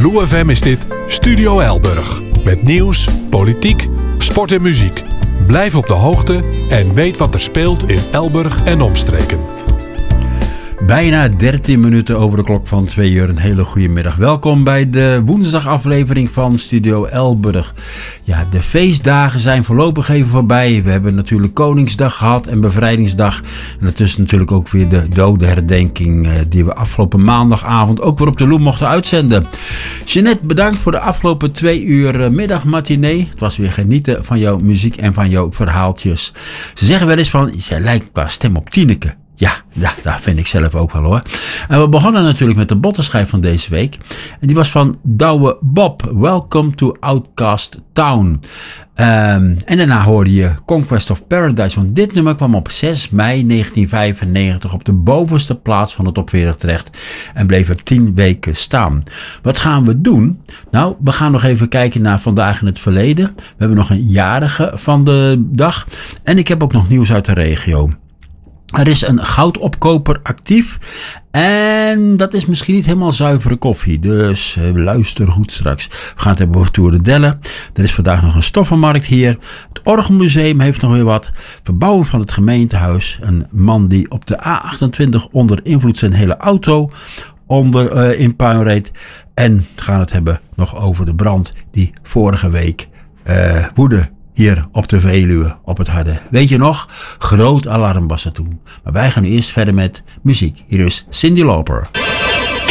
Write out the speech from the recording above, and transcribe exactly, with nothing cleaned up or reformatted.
Lou F M is dit Studio Elburg. Met nieuws, politiek, sport en muziek. Blijf op de hoogte en weet wat er speelt in Elburg en omstreken. Bijna dertien minuten over de klok van twee uur. Een hele goede middag. Welkom bij de woensdagaflevering van Studio Elburg. Ja, de feestdagen zijn voorlopig even voorbij. We hebben natuurlijk Koningsdag gehad en Bevrijdingsdag. En daartussen natuurlijk ook weer de dodenherdenking die we afgelopen maandagavond ook weer op de Loem mochten uitzenden. Jeanette, bedankt voor de afgelopen twee uur middagmatinee. Het was weer genieten van jouw muziek en van jouw verhaaltjes. Ze zeggen wel eens van, zij lijkt qua stem op Tineke. Ja, ja, dat vind ik zelf ook wel hoor. En we begonnen natuurlijk met de bottenschijf van deze week. En die was van Douwe Bob. Welcome to Outcast Town. Um, en daarna hoorde je Conquest of Paradise. Want dit nummer kwam op zes mei negentien vijfennegentig op de bovenste plaats van de top veertig terecht. En bleef er tien weken staan. Wat gaan we doen? Nou, we gaan nog even kijken naar vandaag in het verleden. We hebben nog een jarige van de dag. En ik heb ook nog nieuws uit de regio. Er is een goudopkoper actief en dat is misschien niet helemaal zuivere koffie. Dus uh, luister goed straks. We gaan het hebben over Tour de Delle. Er is vandaag nog een stoffenmarkt hier. Het Orgelmuseum heeft nog weer wat. Verbouwing van het gemeentehuis. Een man die op de A achtentwintig onder invloed zijn hele auto onder uh, in puin reed. En we gaan het hebben nog over de brand die vorige week uh, woedde. Hier op de Veluwe, op het Harde. Weet je nog? Groot alarm was er toen. Maar wij gaan nu eerst verder met muziek. Hier is Cyndi Lauper.